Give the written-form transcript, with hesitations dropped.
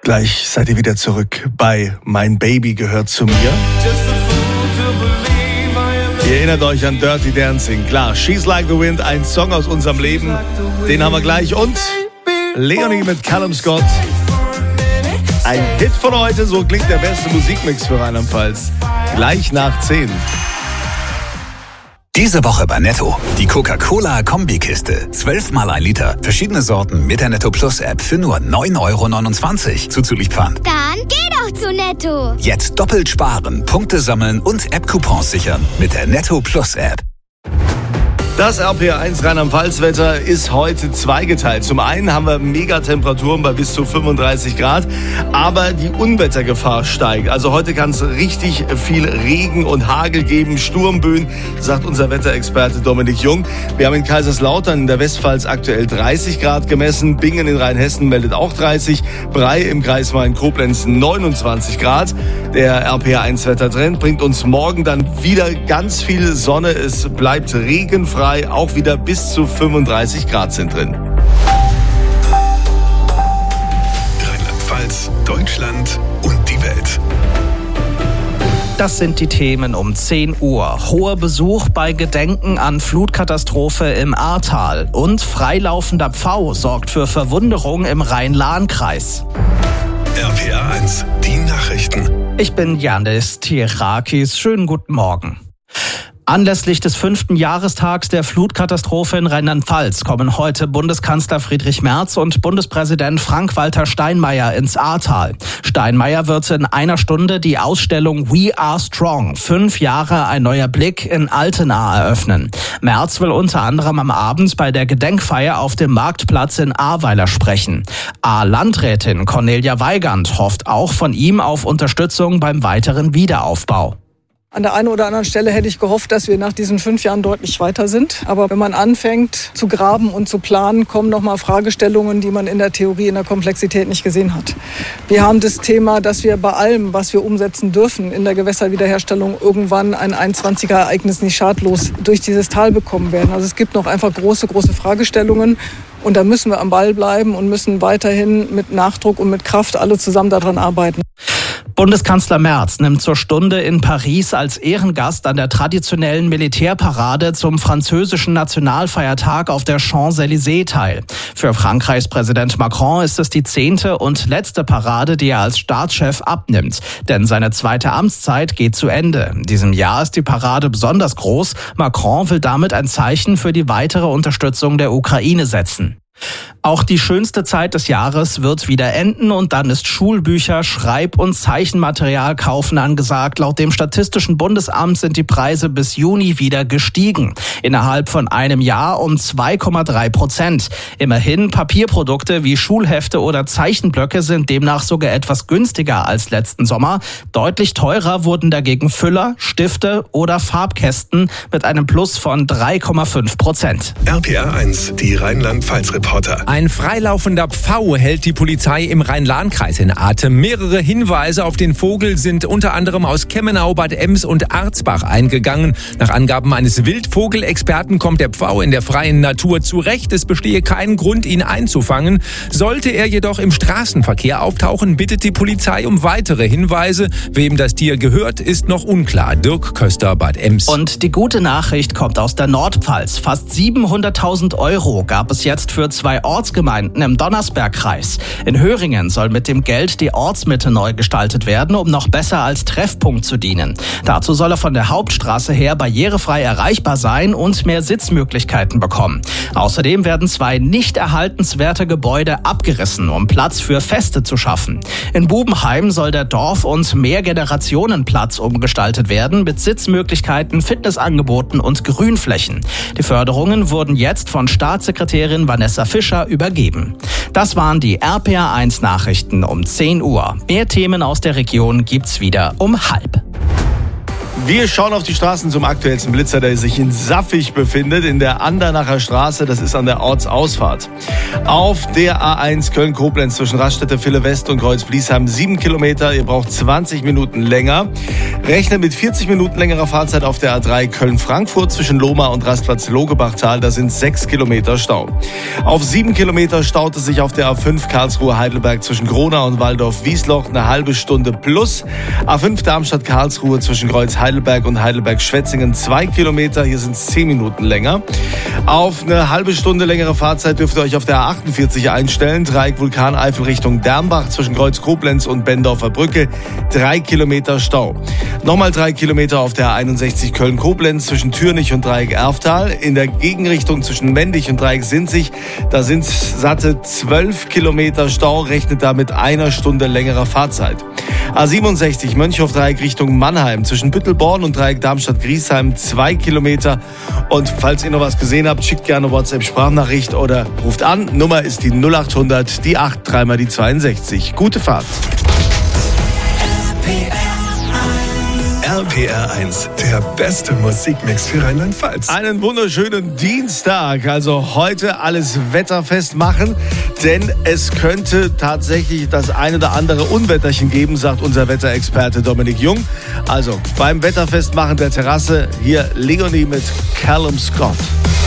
Gleich seid ihr wieder zurück bei Mein Baby gehört zu mir. Ihr erinnert euch an Dirty Dancing. Klar, She's Like the Wind, ein Song aus unserem Leben. Den haben wir gleich. Und Leonie mit Callum Scott. Ein Hit von heute, so klingt der beste Musikmix für Rheinland-Pfalz. Gleich nach 10. Diese Woche bei Netto. Die Coca-Cola-Kombikiste. 12 mal 1 Liter. Verschiedene Sorten mit der Netto Plus App für nur 9,29 € zuzüglich Pfand. Dann geh doch zu Netto. Jetzt doppelt sparen, Punkte sammeln und App-Coupons sichern mit der Netto Plus App. Das RPR1 Rheinland-Pfalz-Wetter ist heute zweigeteilt. Zum einen haben wir Megatemperaturen bei bis zu 35 Grad, aber die Unwettergefahr steigt. Also heute kann es richtig viel Regen und Hagel geben, Sturmböen, sagt unser Wetterexperte Dominik Jung. Wir haben in Kaiserslautern in der Westpfalz aktuell 30 Grad gemessen, Bingen in Rheinhessen meldet auch 30, Brei im Kreis Main-Koblenz 29 Grad. Der RPR1-Wettertrend bringt uns morgen dann wieder ganz viel Sonne. Es bleibt regenfrei. Auch wieder bis zu 35 Grad sind drin. Rheinland-Pfalz, Deutschland und die Welt. Das sind die Themen um 10 Uhr. Hoher Besuch bei Gedenken an Flutkatastrophe im Ahrtal. Und freilaufender Pfau sorgt für Verwunderung im Rhein-Lahn-Kreis. RPR1, die Nachrichten. Ich bin Yannis Tirakis. Schönen guten Morgen. Anlässlich des 5. Jahrestags der Flutkatastrophe in Rheinland-Pfalz kommen heute Bundeskanzler Friedrich Merz und Bundespräsident Frank-Walter Steinmeier ins Ahrtal. Steinmeier wird in einer Stunde die Ausstellung We Are Strong, 5 Jahre ein neuer Blick in Altena eröffnen. Merz will unter anderem am Abend bei der Gedenkfeier auf dem Marktplatz in Ahrweiler sprechen. A-Landrätin Cornelia Weigand hofft auch von ihm auf Unterstützung beim weiteren Wiederaufbau. An der einen oder anderen Stelle hätte ich gehofft, dass wir nach diesen 5 Jahren deutlich weiter sind. Aber wenn man anfängt zu graben und zu planen, kommen nochmal Fragestellungen, die man in der Theorie in der Komplexität nicht gesehen hat. Wir haben das Thema, dass wir bei allem, was wir umsetzen dürfen, in der Gewässerwiederherstellung irgendwann ein 21er-Ereignis nicht schadlos durch dieses Tal bekommen werden. Also es gibt noch einfach große Fragestellungen. Und da müssen wir am Ball bleiben und müssen weiterhin mit Nachdruck und mit Kraft alle zusammen daran arbeiten. Bundeskanzler Merz nimmt zur Stunde in Paris als Ehrengast an der traditionellen Militärparade zum französischen Nationalfeiertag auf der Champs-Élysées teil. Für Frankreichs Präsident Macron ist es die 10. und letzte Parade, die er als Staatschef abnimmt. Denn seine 2. Amtszeit geht zu Ende. In diesem Jahr ist die Parade besonders groß. Macron will damit ein Zeichen für die weitere Unterstützung der Ukraine setzen. Auch die schönste Zeit des Jahres wird wieder enden und dann ist Schulbücher, Schreib- und Zeichenmaterial kaufen angesagt. Laut dem Statistischen Bundesamt sind die Preise bis Juni wieder gestiegen. Innerhalb von einem Jahr um 2,3%. Immerhin Papierprodukte wie Schulhefte oder Zeichenblöcke sind demnach sogar etwas günstiger als letzten Sommer. Deutlich teurer wurden dagegen Füller, Stifte oder Farbkästen mit einem Plus von 3,5%. RPR1, die Rheinland-Pfalz-Reporter. Ein freilaufender Pfau hält die Polizei im Rhein-Lahn-Kreis in Atem. Mehrere Hinweise auf den Vogel sind unter anderem aus Kemmenau, Bad Ems und Arzbach eingegangen. Nach Angaben eines Wildvogelexperten kommt der Pfau in der freien Natur zurecht. Es bestehe kein Grund, ihn einzufangen. Sollte er jedoch im Straßenverkehr auftauchen, bittet die Polizei um weitere Hinweise. Wem das Tier gehört, ist noch unklar. Dirk Köster, Bad Ems. Und die gute Nachricht kommt aus der Nordpfalz. Fast 700.000 € gab es jetzt für 2 Ortsgemeinden im Donnersbergkreis. In Höringen soll mit dem Geld die Ortsmitte neu gestaltet werden, um noch besser als Treffpunkt zu dienen. Dazu soll er von der Hauptstraße her barrierefrei erreichbar sein und mehr Sitzmöglichkeiten bekommen. Außerdem werden 2 nicht erhaltenswerte Gebäude abgerissen, um Platz für Feste zu schaffen. In Bubenheim soll der Dorf- und Mehrgenerationenplatz umgestaltet werden mit Sitzmöglichkeiten, Fitnessangeboten und Grünflächen. Die Förderungen wurden jetzt von Staatssekretärin Vanessa Fischer übergeben. Das waren die RPR1 Nachrichten um 10 Uhr. Mehr Themen aus der Region gibt's wieder um 12:30. Wir schauen auf die Straßen zum aktuellsten Blitzer, der sich in Saffig befindet, in der Andernacher Straße. Das ist an der Ortsausfahrt. Auf der A1 Köln-Koblenz zwischen Raststätte Ville West und Kreuz-Bliesheim 7 Kilometer. Ihr braucht 20 Minuten länger. Rechnet mit 40 Minuten längerer Fahrzeit auf der A3 Köln-Frankfurt zwischen Lohmar und Rastplatz Logebachtal. Da sind 6 Kilometer Stau. Auf 7 Kilometer staut es sich auf der A5 Karlsruhe-Heidelberg zwischen Gronau und Waldorf-Wiesloch eine halbe Stunde plus. A5 Darmstadt-Karlsruhe zwischen Kreuz-Heidelberg und Heidelberg-Schwetzingen 2 Kilometer. Hier sind es 10 Minuten länger. Auf eine halbe Stunde längere Fahrzeit dürft ihr euch auf der A48 einstellen. Dreieck Vulkaneifel Richtung Dernbach zwischen Kreuz-Koblenz und Bendorfer Brücke. 3 Kilometer Stau. Nochmal 3 Kilometer auf der A61 Köln-Koblenz zwischen Türnich und Dreieck Erftal. In der Gegenrichtung zwischen Mendig und Dreieck Sinzig, da sind satte 12 Kilometer Stau. Rechnet da mit einer Stunde längerer Fahrzeit. A67 Mönchhof-Dreieck Richtung Mannheim zwischen Büttelborn und Dreieck Darmstadt-Griesheim 2 Kilometer. Und falls ihr noch was gesehen habt, schickt gerne WhatsApp-Sprachnachricht oder ruft an. Nummer ist die 0800, die 8, dreimal die 62. Gute Fahrt. RPR 1, der beste Musikmix für Rheinland-Pfalz. Einen wunderschönen Dienstag. Also heute alles wetterfest machen, denn es könnte tatsächlich das ein oder andere Unwetterchen geben, sagt unser Wetterexperte Dominik Jung. Also beim Wetterfestmachen der Terrasse hier Leonie mit Callum Scott.